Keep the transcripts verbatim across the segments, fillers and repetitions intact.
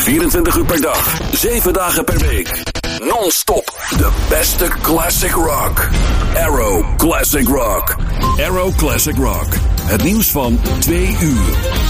vierentwintig uur per dag, zeven dagen per week. Non-stop, de beste classic rock. Arrow Classic Rock. Arrow Classic Rock. Het nieuws van twee uur.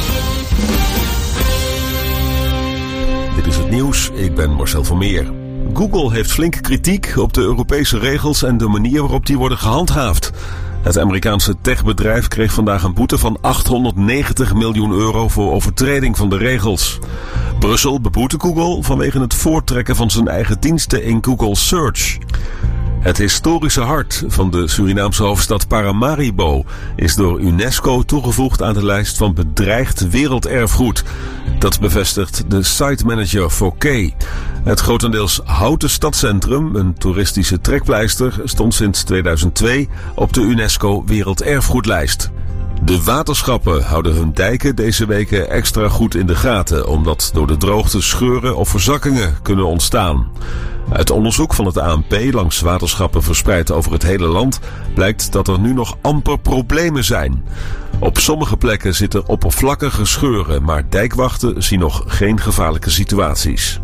Dit is het nieuws, ik ben Marcel Vermeer. Google heeft flink kritiek op de Europese regels en de manier waarop die worden gehandhaafd. Het Amerikaanse techbedrijf kreeg vandaag een boete van achthonderdnegentig miljoen euro voor overtreding van de regels. Brussel beboete Google vanwege het voortrekken van zijn eigen diensten in Google Search. Het historische hart van de Surinaamse hoofdstad Paramaribo is door UNESCO toegevoegd aan de lijst van bedreigd werelderfgoed. Dat bevestigt de site manager voor K. Het grotendeels houten stadscentrum, een toeristische trekpleister, stond sinds tweeduizend twee op de UNESCO werelderfgoedlijst. De waterschappen houden hun dijken deze weken extra goed in de gaten, omdat door de droogte scheuren of verzakkingen kunnen ontstaan. Uit onderzoek van het A N P langs waterschappen verspreid over het hele land blijkt dat er nu nog amper problemen zijn. Op sommige plekken zitten oppervlakkige scheuren, maar dijkwachten zien nog geen gevaarlijke situaties.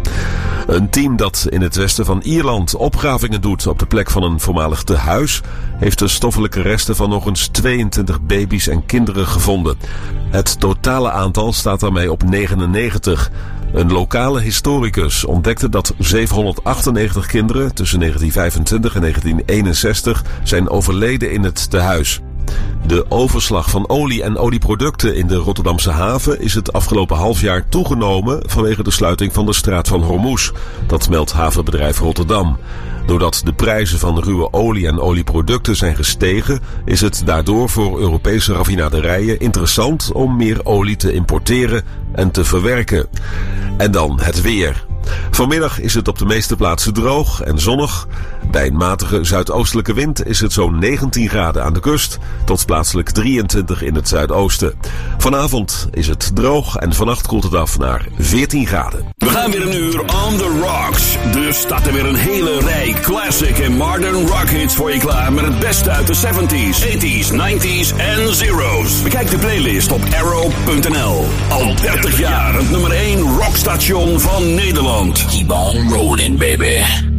Een team dat in het westen van Ierland opgravingen doet op de plek van een voormalig tehuis heeft de stoffelijke resten van nog eens tweeëntwintig baby's en kinderen gevonden. Het totale aantal staat daarmee op negenennegentig. Een lokale historicus ontdekte dat zevenhonderdachtennegentig kinderen tussen negentien vijfentwintig en negentien eenenzestig zijn overleden in het tehuis. De overslag van olie en olieproducten in de Rotterdamse haven is het afgelopen half jaar toegenomen vanwege de sluiting van de straat van Hormuz. Dat meldt havenbedrijf Rotterdam. Doordat de prijzen van ruwe olie en olieproducten zijn gestegen, is het daardoor voor Europese raffinaderijen interessant om meer olie te importeren en te verwerken. En dan het weer. Vanmiddag is het op de meeste plaatsen droog en zonnig. Bij een matige zuidoostelijke wind is het zo'n negentien graden aan de kust tot plaatselijk drieëntwintig in het zuidoosten. Vanavond is het droog en vannacht koelt het af naar veertien graden. We gaan weer een uur on the rocks. Dus staat er weer een hele rij classic en modern rock hits voor je klaar met het beste uit de zeventies, tachtiger, negentiger en zero's. Bekijk de playlist op arrow punt n l. Al dertig jaar het nummer één rockstation van Nederland. Keep on rolling, baby.